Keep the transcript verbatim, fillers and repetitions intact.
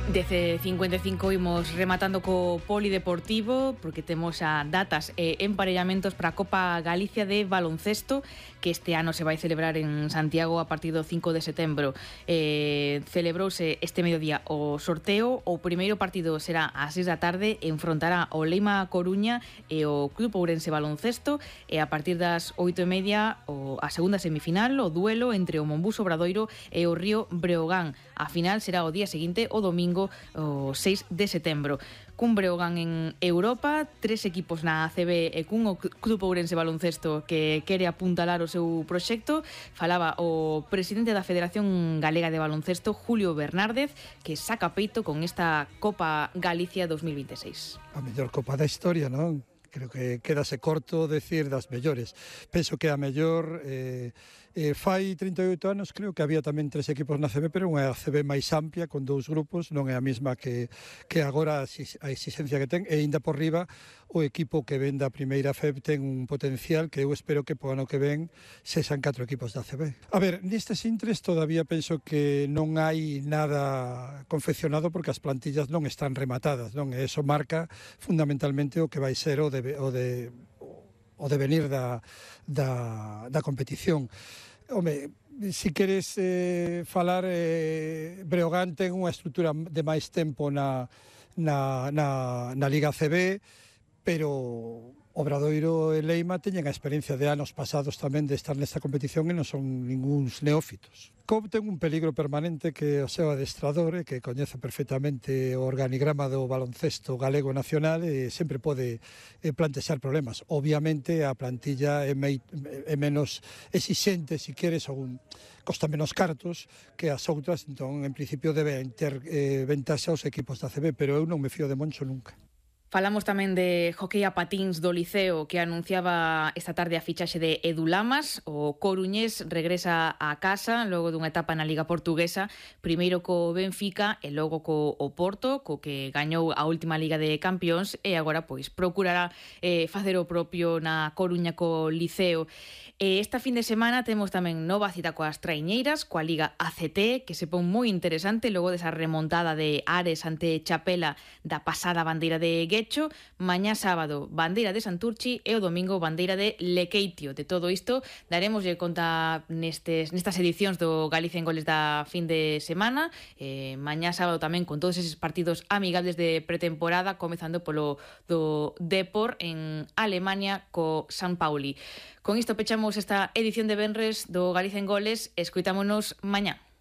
Dece cincuenta e cinco imos rematando co polideportivo porque temos a datas e emparellamentos para a Copa Galicia de baloncesto que este ano se vai celebrar en Santiago a partir do cinco de setembro. Eh, celebrouse este mediodía o sorteo. O primeiro partido será ás seis da tarde, enfrontará o Leima Coruña e o Club Ourense Baloncesto, e a partir das oito e media o, a segunda semifinal, o duelo entre o Monbus Obradoiro e o Río Breogán. A final será o día seguinte, o domingo o seis de setembro. Cun Breogán en Europa, tres equipos na A C B e cun o Club Ourense Baloncesto que quere apuntalar o seu proxecto. Falaba o presidente da Federación Galega de Baloncesto, Julio Bernárdez, que saca peito con esta Copa Galicia dos mil vinte e seis. A mellor Copa da historia, non? Creo que quedase corto decir das mellores. Penso que a mellor eh, eh, fai trinta e oito anos creo que había tamén tres equipos na A C B, pero unha A C B máis amplia con dous grupos, non é a mesma que, que agora a exigencia que ten, e ainda por riba o equipo que ven da primeira F E B ten un potencial que eu espero que po ano que ven sexan catro equipos da A C B. A ver, nestes intres todavía penso que non hai nada confeccionado porque as plantillas non están rematadas, non? E eso marca fundamentalmente o que vai ser o de o de o devenir da, da, da competición. Home, si queres eh, falar, eh, Breogán ten unha estrutura de máis tempo na, na, na, na Liga A C B, pero Obradoiro e Leima teñen a experiencia de anos pasados tamén de estar nesta competición e non son ninguns neófitos. C O B ten un peligro permanente que o seu adestrador e que coñece perfectamente o organigrama do baloncesto galego nacional e sempre pode eh, plantexar problemas. Obviamente a plantilla é, mei, é menos exixente, se queres, ou un, costa menos cartos que as outras, entón en principio deben ter eh, ventaxa os equipos da C B, pero eu non me fío de Moncho nunca. Falamos tamén de hockey a patíns do Liceo, que anunciaba esta tarde a fichaxe de Edu Lamas. O coruñés regresa a casa logo dunha etapa na Liga Portuguesa, primeiro co Benfica e logo co Oporto, co que gañou a última Liga de Campións, e agora pois procurará eh, facer o propio na Coruña co Liceo. E esta fin de semana temos tamén nova cita coas traiñeiras, coa Liga A C T, que se pon moi interesante logo desa remontada de Ares ante Chapela da pasada bandeira de Guecho. Mañá sábado, bandeira de Santurchi, e o domingo, bandeira de Lequeitio. De todo isto daremoslle conta nestes, nestas edicións do Galicia en Goles da fin de semana. Eh, mañá sábado tamén con todos eses partidos amigables de pretemporada, comezando polo do Depor en Alemania co San Pauli. Con isto pechamos esta edición de venres do Galicia en Goles. Escoitámonos mañá.